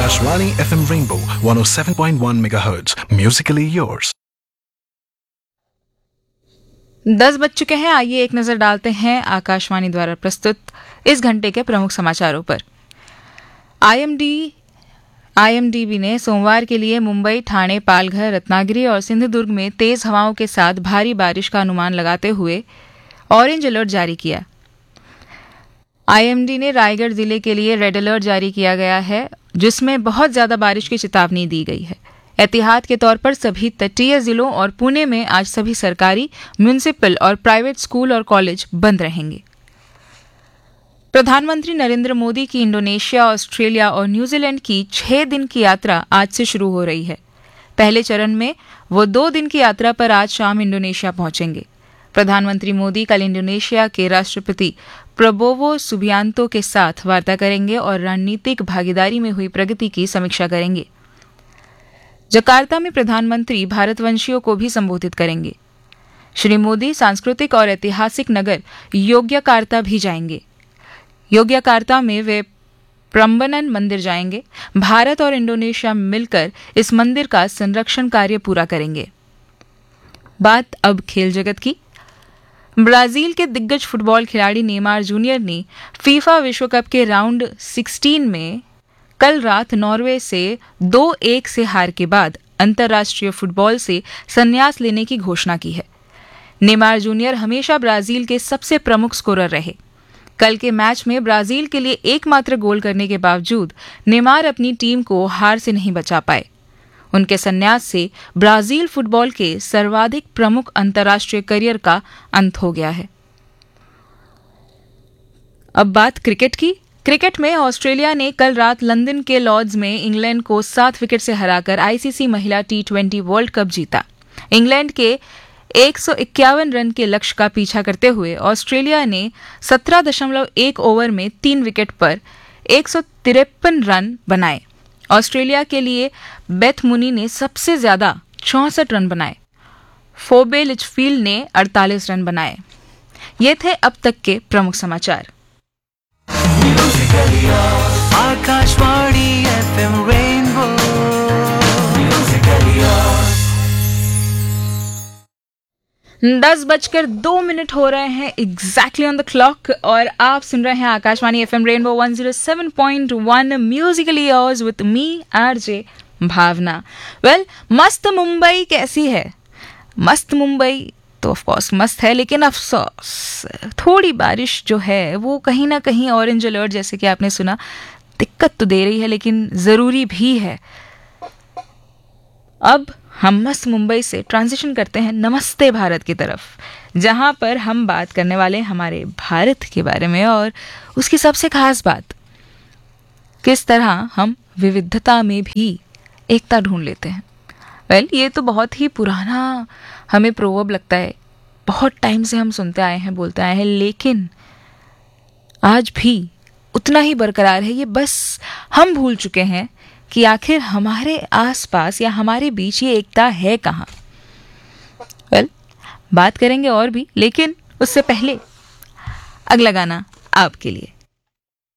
Akashvani FM Rainbow 107.1 MHz. Musically yours. 10 बज चुके हैं। आइए एक नजर डालते हैं आकाशवाणी द्वारा प्रस्तुत इस घंटे के प्रमुख समाचारों पर। आईएमडीबी ने सोमवार के लिए मुंबई, ठाणे, पालघर, रत्नागिरी और सिंधुदुर्ग में तेज हवाओं के साथ भारी बारिश का अनुमान लगाते हुए ऑरेंज अलर्ट जारी किया। आईएमडी ने रायगढ़ जिले के लिए रेड अलर्ट जारी किया गया है, जिसमें बहुत ज्यादा बारिश की चेतावनी दी गई है। एहतियात के तौर पर सभी तटीय जिलों और पुणे में आज सभी सरकारी, म्युनिसिपल और प्राइवेट स्कूल और कॉलेज बंद रहेंगे। प्रधानमंत्री नरेंद्र मोदी की इंडोनेशिया, ऑस्ट्रेलिया और न्यूजीलैंड की 6 दिन की यात्रा आज से शुरू हो रही है। पहले चरण में वो 2 दिन की यात्रा पर आज शाम इंडोनेशिया पहुंचेंगे। प्रधानमंत्री मोदी कल इंडोनेशिया के राष्ट्रपति प्रबोवो सुबियांतो के साथ वार्ता करेंगे और रणनीतिक भागीदारी में हुई प्रगति की समीक्षा करेंगे। जकार्ता में प्रधानमंत्री भारतवंशियों को भी संबोधित करेंगे। श्री मोदी सांस्कृतिक और ऐतिहासिक नगर योग्यकार्ता भी जाएंगे। योग्यकार्ता में वे प्रम्बनन मंदिर जाएंगे। भारत और इंडोनेशिया मिलकर इस मंदिर का संरक्षण कार्य पूरा करेंगे। बात अब खेल जगत की। ब्राजील के दिग्गज फुटबॉल खिलाड़ी नेमार जूनियर ने फीफा विश्व कप के राउंड 16 में कल रात नॉर्वे से 2-1 से हार के बाद अंतर्राष्ट्रीय फुटबॉल से संन्यास लेने की घोषणा की है। नेमार जूनियर हमेशा ब्राजील के सबसे प्रमुख स्कोरर रहे। कल के मैच में ब्राजील के लिए एकमात्र गोल करने के बावजूद नेमार अपनी टीम को हार से नहीं बचा पाए। उनके संन्यास से ब्राजील फुटबॉल के सर्वाधिक प्रमुख अंतर्राष्ट्रीय करियर का अंत हो गया है। अब बात क्रिकेट की। क्रिकेट में ऑस्ट्रेलिया ने कल रात लंदन के लॉर्ड्स में इंग्लैंड को 7 विकेट से हराकर आईसीसी महिला T20 वर्ल्ड कप जीता। इंग्लैंड के 151 रन के लक्ष्य का पीछा करते हुए ऑस्ट्रेलिया ने 17.1 ओवर में 3 विकेट पर 153 रन बनाए। ऑस्ट्रेलिया के लिए बेथ मुनी ने सबसे ज्यादा 64 रन बनाए। फोबे लिचफील्ड ने 48 रन बनाए। ये थे अब तक के प्रमुख समाचार। Akashvani FM Rainbow, musically yours. 10:02 हो रहे हैं एग्जैक्टली ऑन द क्लॉक और आप सुन रहे हैं Akashvani FM rainbow 107.1 Musically yours with me RJ Bhavna. Well, मस्त मुंबई कैसी है? मस्त मुंबई तो ऑफ कोर्स मस्त है, लेकिन अफसोस थोड़ी बारिश जो है वो कहीं ना कहीं ऑरेंज अलर्ट जैसे कि आपने सुना दिक्कत तो दे रही है, लेकिन ज़रूरी भी है। अब हम मस्त मुंबई से ट्रांजिशन करते हैं नमस्ते भारत की तरफ, जहां पर हम बात करने वाले हैं हमारे भारत के बारे में और उसकी सबसे खास बात, किस तरह हम विविधता में भी एकता ढूंढ लेते हैं। वेल, ये तो बहुत ही पुराना हमें प्रोवर्ब लगता है, बहुत टाइम से हम सुनते आए हैं, बोलते आए हैं, लेकिन आज भी उतना ही बरकरार है। ये बस हम भूल चुके हैं कि आखिर हमारे आसपास या हमारे बीच ये एकता है कहाँ। वेल, बात करेंगे और भी, लेकिन उससे पहले अगला गाना आपके लिए।